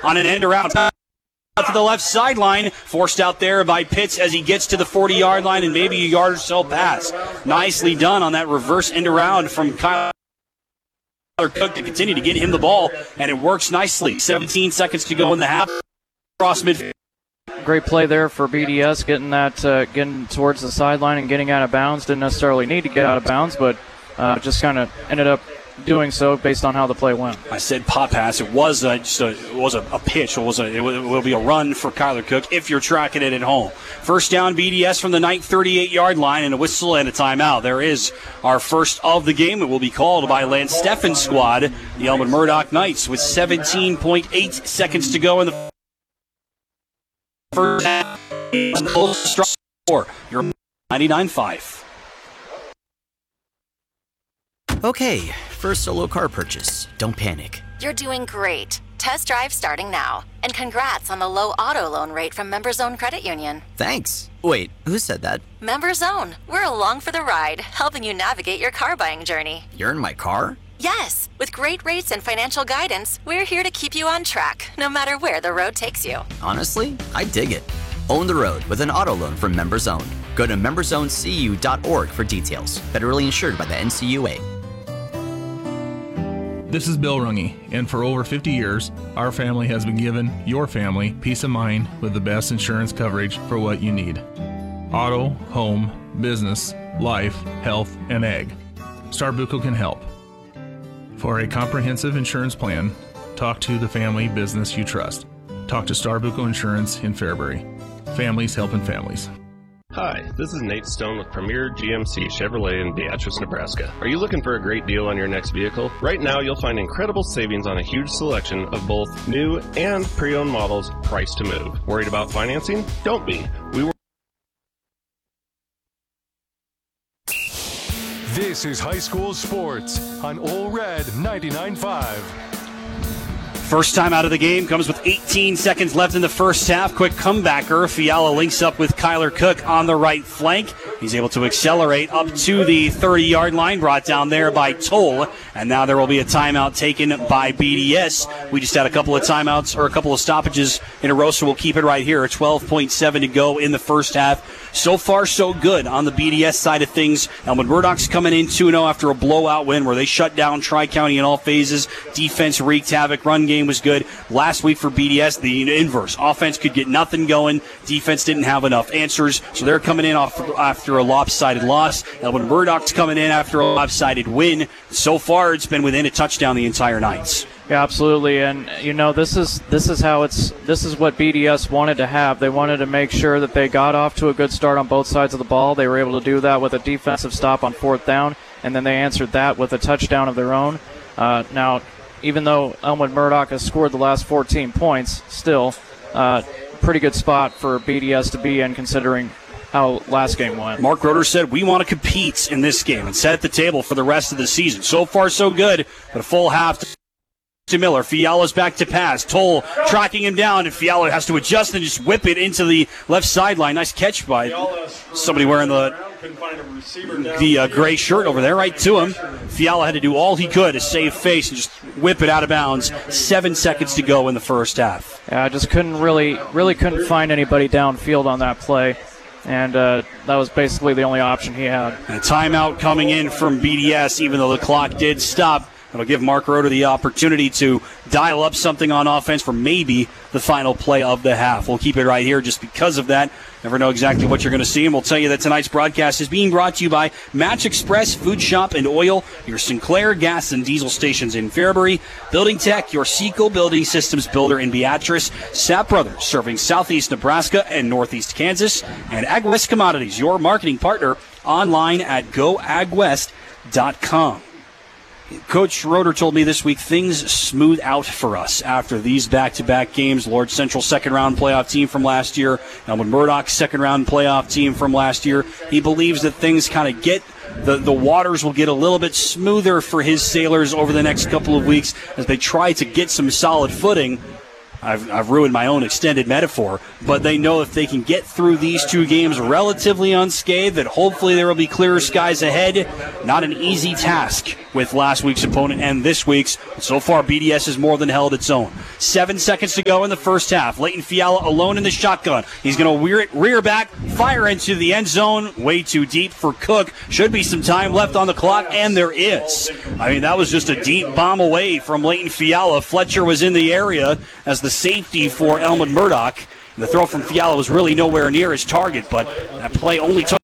on an end around to the left sideline, forced out there by Pitts as he gets to the 40-yard line and maybe a yard or so pass. Nicely done on that reverse end around from Kyler Cook to continue to get him the ball, and it works nicely. 17 seconds to go in the half. Cross midfield. Great play there for BDS, getting towards the sideline and getting out of bounds. Didn't necessarily need to get out of bounds, but just kind of ended up doing so based on how the play went. I said pop pass. It was just a pitch. It will be a run for Kyler Cook if you're tracking it at home. First down, BDS from the 38-yard line, and a whistle and a timeout. There is our first of the game. It will be called by Lance Steffen's squad, the Elmwood Murdoch Knights, with 17.8 seconds to go in the first half. You're 99.5. Okay, first solo car purchase. Don't panic. You're doing great. Test drive starting now. And congrats on the low auto loan rate from MemberZone Credit Union. Thanks. Wait, who said that? MemberZone. We're along for the ride, helping you navigate your car buying journey. You're in my car? Yes. With great rates and financial guidance, we're here to keep you on track, no matter where the road takes you. Honestly, I dig it. Own the road with an auto loan from MemberZone. Go to memberzonecu.org for details. Federally insured by the NCUA. This is Bill Runge, and for over 50 years, our family has been giving your family peace of mind with the best insurance coverage for what you need. Auto, home, business, life, health, and ag. Starbuco can help. For a comprehensive insurance plan, talk to the family business you trust. Talk to Starbuco Insurance in Fairbury. Families helping families. Hi, this is Nate Stone with Premier GMC Chevrolet in Beatrice, Nebraska. Are you looking for a great deal on your next vehicle? Right now, you'll find incredible savings on a huge selection of both new and pre-owned models priced to move. Worried about financing? Don't be. This is high school sports on Ole Red 99.5. First time out of the game comes with 18 seconds left in the first half. Quick comebacker. Fiala links up with Kyler Cook on the right flank. He's able to accelerate up to the 30-yard line, brought down there by Toll. And now there will be a timeout taken by BDS. We just had a couple of timeouts or a couple of stoppages in a row, so we'll keep it right here. 12.7 to go in the first half. So far, so good on the BDS side of things. Elmwood Murdoch's coming in 2-0 after a blowout win where they shut down Tri-County in all phases. Defense wreaked havoc. Run game was good. Last week for BDS, the inverse. Offense could get nothing going. Defense didn't have enough answers, so they're coming in after a lopsided loss. Elmwood Murdoch's coming in after a lopsided win. So far, it's been within a touchdown the entire night. Yeah, absolutely, and this is what BDS wanted to have. They wanted to make sure that they got off to a good start on both sides of the ball. They were able to do that with a defensive stop on fourth down, and then they answered that with a touchdown of their own. Now, even though Elmwood Murdoch has scored the last 14 points, still pretty good spot for BDS to be in considering how last game went. Mark Roeder said, we want to compete in this game and set the table for the rest of the season. So far, so good, but a full half to Miller. Fiala's back to pass. Toll tracking him down, and Fiala has to adjust and just whip it into the left sideline. Nice catch by somebody wearing the gray shirt over there, right to him. Fiala had to do all he could to save face and just whip it out of bounds. 7 seconds to go in the first half. Yeah, I just couldn't really couldn't find anybody downfield on that play. And that was basically the only option he had. And a timeout coming in from BDS, even though the clock did stop. It'll give Mark Roeder the opportunity to dial up something on offense for maybe the final play of the half. We'll keep it right here just because of that. Never know exactly what you're going to see, and we'll tell you that tonight's broadcast is being brought to you by Match Express Food Shop and Oil, your Sinclair gas and diesel stations in Fairbury, Building Tech, your Seco Building Systems builder in Beatrice, Sapp Brothers, serving southeast Nebraska and northeast Kansas, and AgWest Commodities, your marketing partner, online at goagwest.com. Coach Roeder told me this week things smooth out for us after these back-to-back games. Lord Central second-round playoff team from last year, Elmwood Murdoch second-round playoff team from last year. He believes that things kind of the waters will get a little bit smoother for his Sailors over the next couple of weeks as they try to get some solid footing. I've ruined my own extended metaphor, but they know if they can get through these two games relatively unscathed, that hopefully there will be clearer skies ahead. Not an easy task with last week's opponent and this week's. So far, BDS has more than held its own. 7 seconds to go in the first half. Leighton Fiala alone in the shotgun. He's going to rear back, fire into the end zone. Way too deep for Cook. Should be some time left on the clock, and there is. I mean, that was just a deep bomb away from Leighton Fiala. Fletcher was in the area as the safety for Elmwood Murdoch. And the throw from Fiala was really nowhere near his target, but that play only took